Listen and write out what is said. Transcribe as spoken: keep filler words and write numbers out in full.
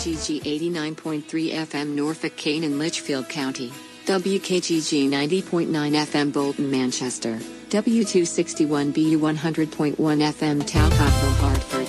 G G eighty-nine point three F M Norfolk, Kane and Litchfield County, W K G G ninety point nine F M Bolton, Manchester, W two sixty-one B U one hundred point one F M Talcott, Hartford.